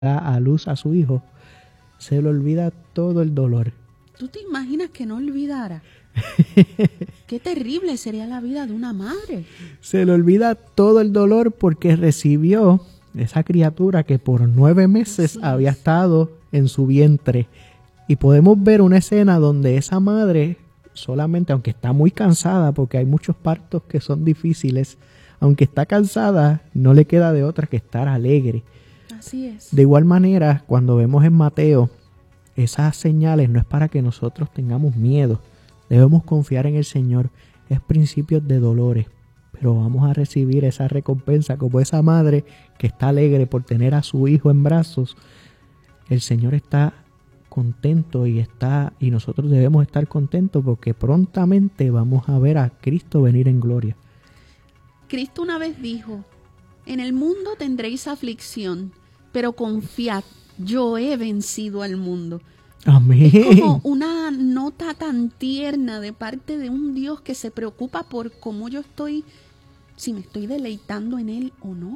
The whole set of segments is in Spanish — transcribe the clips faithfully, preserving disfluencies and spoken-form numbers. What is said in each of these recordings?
da a luz a su hijo, se le olvida todo el dolor. ¿Tú te imaginas que no olvidara? Qué terrible sería la vida de una madre. Se le olvida todo el dolor porque recibió esa criatura que por nueve meses había estado en su vientre. Y podemos ver una escena donde esa madre solamente, aunque está muy cansada, porque hay muchos partos que son difíciles, aunque está cansada, no le queda de otra que estar alegre. Así es. De igual manera, cuando vemos en Mateo, esas señales no es para que nosotros tengamos miedo. Debemos confiar en el Señor. Es principio de dolores, pero vamos a recibir esa recompensa como esa madre que está alegre por tener a su hijo en brazos. El Señor está contento y está y nosotros debemos estar contentos porque prontamente vamos a ver a Cristo venir en gloria. Cristo una vez dijo: en el mundo tendréis aflicción, pero confiad, yo he vencido al mundo. Amén. Es como una nota tan tierna de parte de un Dios que se preocupa por cómo yo estoy, si me estoy deleitando en Él o no.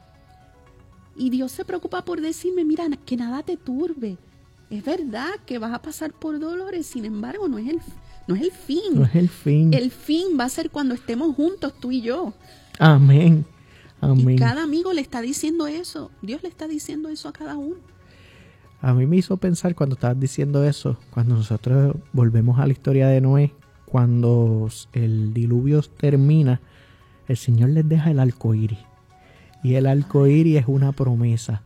Y Dios se preocupa por decirme, mira, que nada te turbe. Es verdad que vas a pasar por dolores, sin embargo, no es el, no es el fin. No es el fin. El fin va a ser cuando estemos juntos, tú y yo. Amén. Amén. Y cada amigo le está diciendo eso. Dios le está diciendo eso a cada uno. A mí me hizo pensar cuando estabas diciendo eso, cuando nosotros volvemos a la historia de Noé, cuando el diluvio termina, el Señor les deja el arco iris. Y el arco iris es una promesa.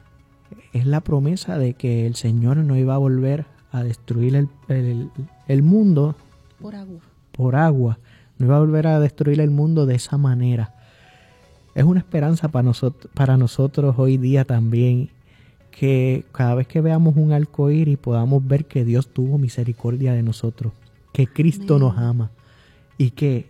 Es la promesa de que el Señor no iba a volver a destruir el, el, el mundo por agua. Por agua. No iba a volver a destruir el mundo de esa manera. Es una esperanza para nosotros, para nosotros hoy día también, que cada vez que veamos un arco iris podamos ver que Dios tuvo misericordia de nosotros, que Cristo Amén. Nos ama y que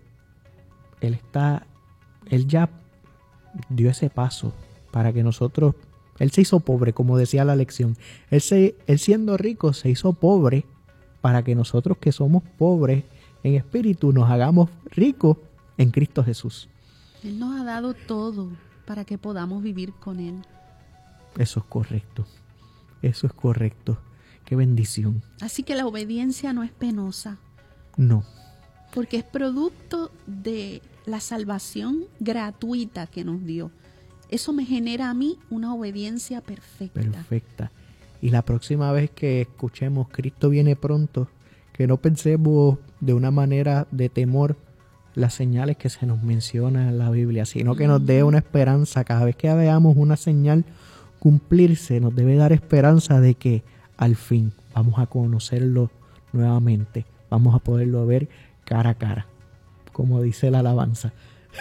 Él está, Él ya dio ese paso para que nosotros, Él se hizo pobre, como decía la lección, Él, se, él siendo rico se hizo pobre para que nosotros que somos pobres en espíritu nos hagamos ricos en Cristo Jesús. Él nos ha dado todo para que podamos vivir con Él. Eso es correcto, eso es correcto. Qué bendición. Así que la obediencia no es penosa. No. Porque es producto de la salvación gratuita que nos dio. Eso me genera a mí una obediencia perfecta. Perfecta. Y la próxima vez que escuchemos Cristo viene pronto, que no pensemos de una manera de temor las señales que se nos menciona en la Biblia, sino que nos dé una esperanza. Cada vez que veamos una señal cumplirse, nos debe dar esperanza de que al fin vamos a conocerlo nuevamente, vamos a poderlo ver cara a cara, como dice la alabanza.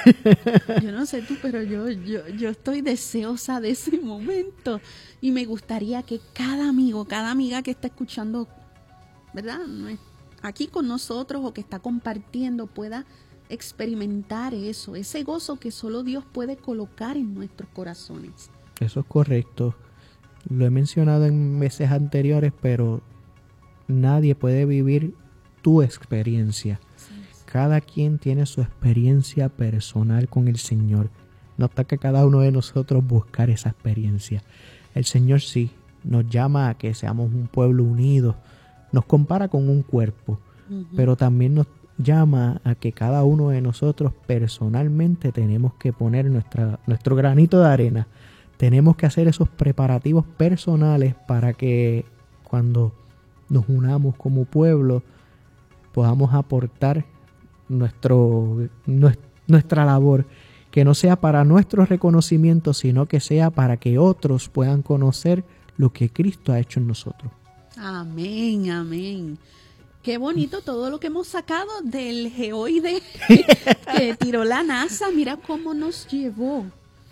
Yo no sé tú, pero yo, yo, yo estoy deseosa de ese momento y me gustaría que cada amigo, cada amiga que está escuchando, ¿verdad?, aquí con nosotros o que está compartiendo pueda experimentar eso, ese gozo que solo Dios puede colocar en nuestros corazones. Eso es correcto. Lo he mencionado en meses anteriores, pero nadie puede vivir tu experiencia. Cada quien tiene su experiencia personal con el Señor. No está que cada uno de nosotros buscar esa experiencia. El Señor sí nos llama a que seamos un pueblo unido. Nos compara con un cuerpo, uh-huh. pero también nos llama a que cada uno de nosotros personalmente tenemos que poner nuestra, nuestro granito de arena. Tenemos que hacer esos preparativos personales para que cuando nos unamos como pueblo podamos aportar nuestro, nuestra labor, que no sea para nuestro reconocimiento, sino que sea para que otros puedan conocer lo que Cristo ha hecho en nosotros. Amén, amén. Qué bonito todo lo que hemos sacado del geoide que tiró la NASA. Mira cómo nos llevó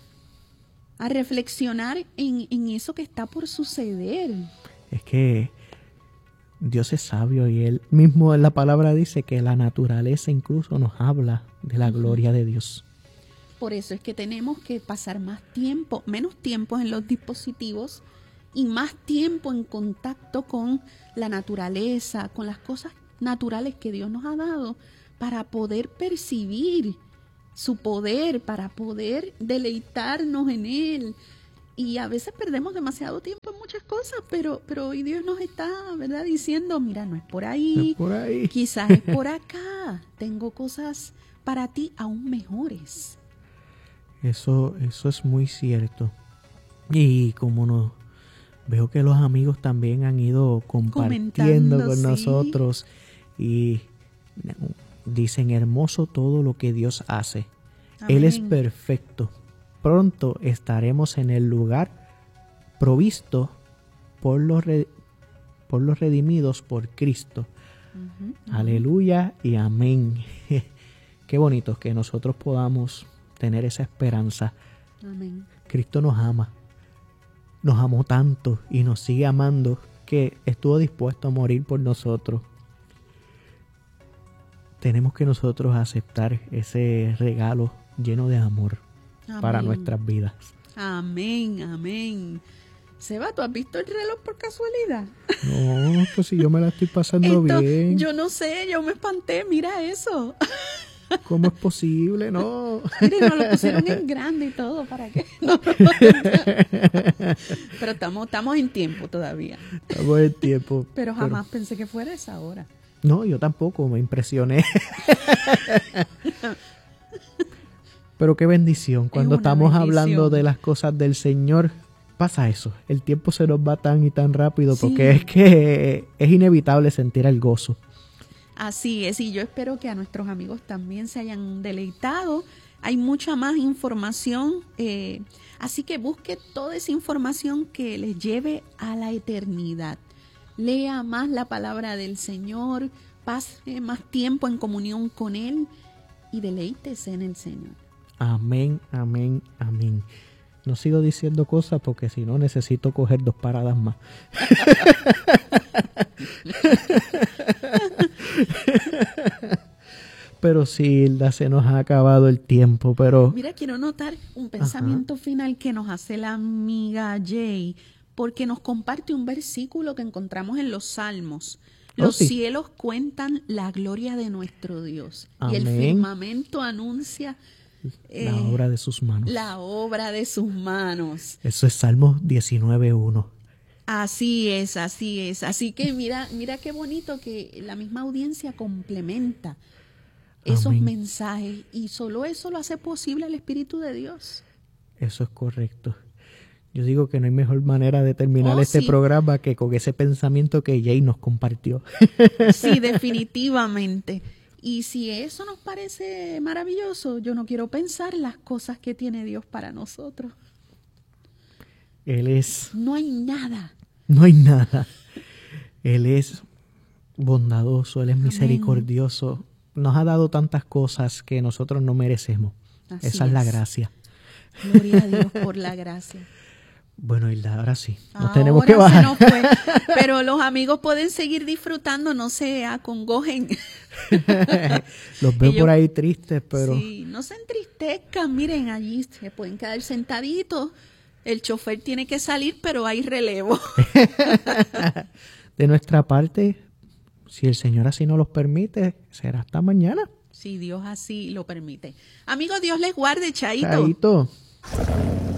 a reflexionar en, en eso que está por suceder. Es que Dios es sabio y Él mismo en la palabra dice que la naturaleza incluso nos habla de la gloria de Dios. Por eso es que tenemos que pasar más tiempo, menos tiempo en los dispositivos y más tiempo en contacto con la naturaleza, con las cosas naturales que Dios nos ha dado para poder percibir su poder, para poder deleitarnos en Él y a veces perdemos demasiado tiempo en muchas cosas, pero, pero hoy Dios nos está, ¿verdad?, diciendo, mira, no es por ahí, es por ahí. Quizás es por acá. Tengo cosas para ti aún mejores. Eso, eso es muy cierto. Y como no veo que los amigos también han ido compartiendo Comentando, con sí. nosotros y dicen hermoso todo lo que Dios hace. Amén. Él es perfecto. Pronto estaremos en el lugar provisto por los, re, por los redimidos por Cristo. Uh-huh, uh-huh. Aleluya y amén. Qué bonito que nosotros podamos tener esa esperanza. Amén. Cristo nos ama. Nos amó tanto y nos sigue amando que estuvo dispuesto a morir por nosotros. Tenemos que nosotros aceptar ese regalo lleno de amor Amén. Para nuestras vidas. Amén, amén. Seba, ¿tú has visto el reloj por casualidad? No, pues si yo me la estoy pasando Esto, bien. Yo no sé, yo me espanté, mira eso. ¿Cómo es posible? No. Miren, nos lo pusieron en grande y todo, ¿para qué? No. Pero estamos, estamos en tiempo todavía. Estamos en tiempo. Pero jamás pero... pensé que fuera esa hora. No, yo tampoco, me impresioné. Pero qué bendición, cuando estamos bendición. hablando de las cosas del Señor, pasa eso. El tiempo se nos va tan y tan rápido sí. porque es que es inevitable sentir el gozo. Así es, y yo espero que a nuestros amigos también se hayan deleitado. Hay mucha más información, eh, así que busque toda esa información que les lleve a la eternidad. Lea más la palabra del Señor, pase más tiempo en comunión con Él y deleítese en el Señor. Amén, amén, amén. No sigo diciendo cosas porque si no necesito coger dos paradas más. Pero sí, Hilda, se nos ha acabado el tiempo, pero... Mira, quiero notar un pensamiento Ajá. final que nos hace la amiga Jay, porque nos comparte un versículo que encontramos en los Salmos. Los oh, sí. cielos cuentan la gloria de nuestro Dios. Amén. Y el firmamento anuncia... Eh, la obra de sus manos. La obra de sus manos. Eso es Salmos diecinueve uno. Así es, así es. Así que mira, mira qué bonito que la misma audiencia complementa esos Amén. mensajes y solo eso lo hace posible el Espíritu de Dios. Eso es correcto. Yo digo que no hay mejor manera de terminar oh, este sí. programa que con ese pensamiento que Jay nos compartió. Sí, definitivamente. Y si eso nos parece maravilloso, yo no quiero pensar las cosas que tiene Dios para nosotros. Él es... No hay nada. No hay nada. Él es bondadoso, Él es Amén. misericordioso. Nos ha dado tantas cosas que nosotros no merecemos. Así Esa es. es la gracia. Gloria a Dios por la gracia. Bueno, Hilda, ahora sí, nos ahora tenemos que bajar. Se nos fue. Pero los amigos pueden seguir disfrutando, no se acongojen. Los veo Ellos, por ahí tristes, pero... Sí, no se entristezcan, miren, allí se pueden quedar sentaditos. El chofer tiene que salir, pero hay relevo. De nuestra parte, si el Señor así nos los permite, será hasta mañana. Si Dios así lo permite. Amigos, Dios les guarde, chaito. Chaito.